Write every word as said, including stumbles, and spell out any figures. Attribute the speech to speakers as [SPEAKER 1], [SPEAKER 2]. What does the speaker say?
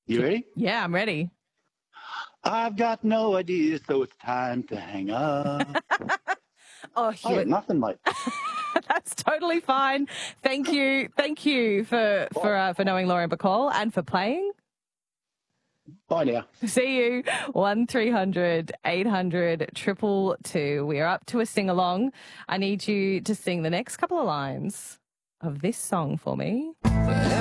[SPEAKER 1] You ready?
[SPEAKER 2] Yeah, I'm ready.
[SPEAKER 1] I've got no idea, so it's time to hang up.
[SPEAKER 2] Oh,
[SPEAKER 1] I got nothing, mate.
[SPEAKER 2] That's totally fine. Thank you, thank you for for uh, for knowing Lauren Bacall and for playing.
[SPEAKER 1] Bye now.
[SPEAKER 2] See you. One three hundred eight hundred triple two. We are up to a sing along. I need you to sing the next couple of lines of this song for me.